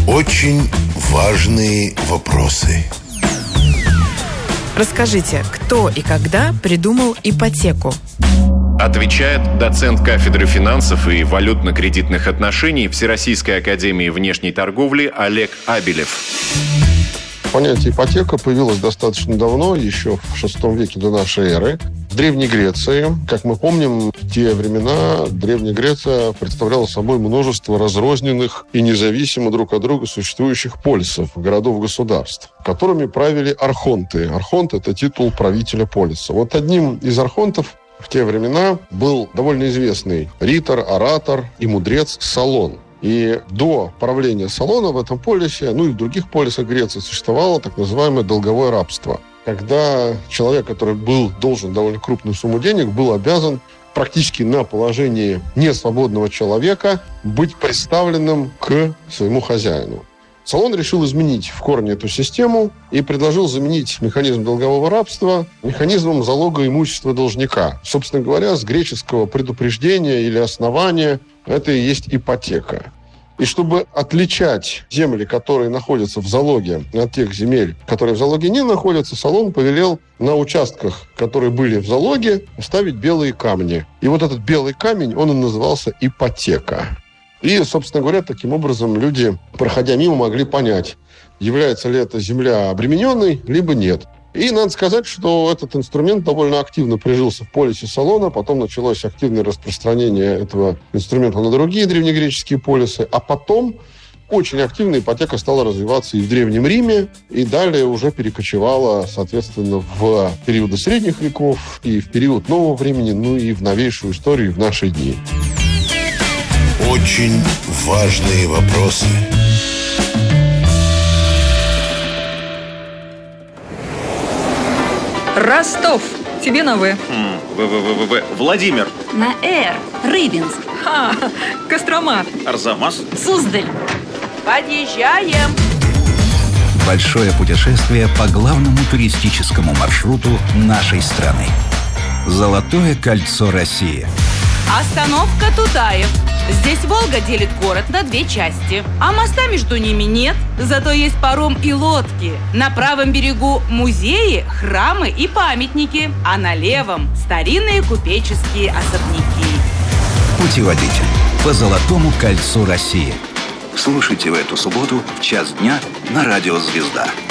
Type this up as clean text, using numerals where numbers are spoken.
Очень важные вопросы. Расскажите, кто и когда придумал ипотеку? Отвечает доцент кафедры финансов и валютно-кредитных отношений Всероссийской академии внешней торговли Олег Абелев. Понятие ипотека появилось достаточно давно, еще в VI веке до нашей эры. В Древней Греции, как мы помним, в те времена Древняя Греция представляла собой множество разрозненных и независимо друг от друга существующих полисов, городов-государств, которыми правили архонты. Архонт – это титул правителя полиса. Вот одним из архонтов в те времена был довольно известный ритор, оратор и мудрец Солон. И до правления Солона в этом полисе, ну и в других полисах Греции существовало так называемое долговое рабство. Когда человек, который был должен довольно крупную сумму денег, был обязан практически на положении несвободного человека быть представленным к своему хозяину. Солон решил изменить в корне эту систему и предложил заменить механизм долгового рабства механизмом залога имущества должника. Собственно говоря, с греческого предупреждения или основания это и есть ипотека. И чтобы отличать земли, которые находятся в залоге, от тех земель, которые в залоге не находятся, Солон повелел на участках, которые были в залоге, ставить белые камни. И вот этот белый камень, он и назывался ипотека. И, собственно говоря, таким образом люди, проходя мимо, могли понять, является ли эта земля обремененной, либо нет. И надо сказать, что этот инструмент довольно активно прижился в полисе Солона, потом началось активное распространение этого инструмента на другие древнегреческие полисы, а потом очень активно ипотека стала развиваться и в Древнем Риме, и далее уже перекочевала, соответственно, в периоды средних веков, и в период нового времени, ну и в новейшую историю в наши дни. Очень важные вопросы. Ростов. Тебе на В. Владимир. На Р. Рыбинск. Кострома. Арзамас. Суздаль. Подъезжаем. Большое путешествие по главному туристическому маршруту нашей страны. Золотое кольцо России. Остановка Тутаев. Здесь Волга делит город на две части, а моста между ними нет, зато есть паром и лодки. На правом берегу музеи, храмы и памятники, а на левом старинные купеческие особняки. Путеводитель по Золотому кольцу России. Слушайте в эту субботу в час дня на радио «Звезда».